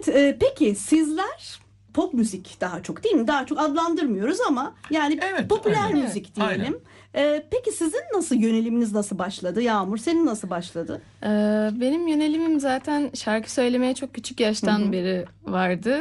Evet, peki sizler pop müzik daha çok değil mi? Daha çok adlandırmıyoruz ama yani Evet, popüler aynen. müzik diyelim. Peki sizin yöneliminiz nasıl başladı? Yağmur, senin nasıl başladı? Benim yönelimim zaten şarkı söylemeye çok küçük Hı yaştan hı. beri vardı.